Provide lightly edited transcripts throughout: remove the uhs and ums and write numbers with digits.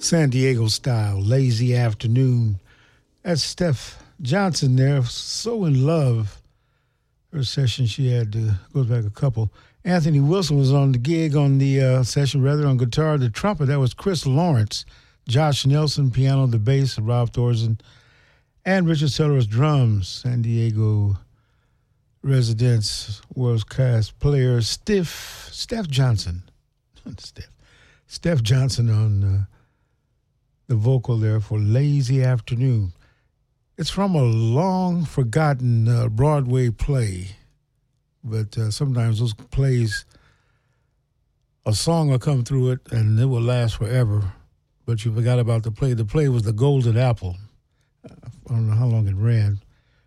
San Diego style, lazy afternoon. That's Steph Johnson there, so in love. Her session she had goes back a couple. Anthony Wilson was on the gig on the session, rather on guitar. The trumpet, that was Chris Lawrence. Josh Nelson, piano, the bass, Rob Thorson, and Richard Sellers, drums. San Diego residents, world-class player, Steph Johnson. Steph Johnson on the vocal there for Lazy Afternoon. It's from a long-forgotten Broadway play, but sometimes those plays, a song will come through it and it will last forever, but you forgot about the play. The play was The Golden Apple. I don't know how long it ran.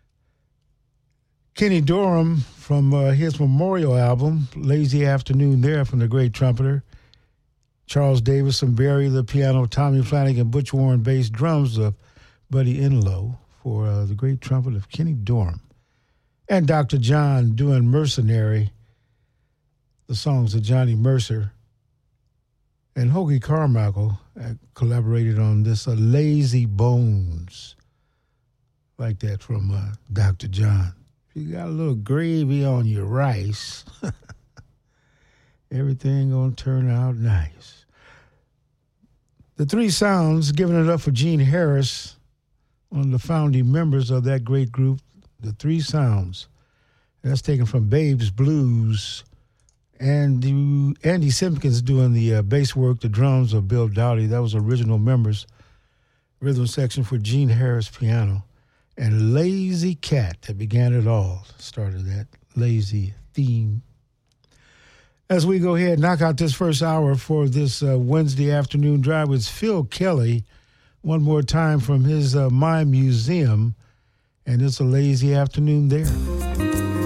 Kenny Dorham from his memorial album, Lazy Afternoon there, from the great trumpeter. Charles Davis and Barry, the piano, Tommy Flanagan, Butch Warren, bass, drums of Buddy Enlow for the great trumpet of Kenny Dorham. And Dr. John doing Mercenary, the songs of Johnny Mercer. And Hoagie Carmichael collaborated on this, Lazy Bones, like that from Dr. John. If you got a little gravy on your rice, everything gonna turn out nice. The Three Sounds, giving it up for Gene Harris, one of the founding members of that great group, The Three Sounds. That's taken from Babe's Blues. And Andy Simpkins doing the bass work, the drums of Bill Dowdy. That was original members. Rhythm section for Gene Harris, piano. And Lazy Cat, that began it all, started that lazy theme. As we go ahead and knock out this first hour for this Wednesday afternoon drive, it's Phil Kelly, one more time from his My Museum, and it's a lazy afternoon there.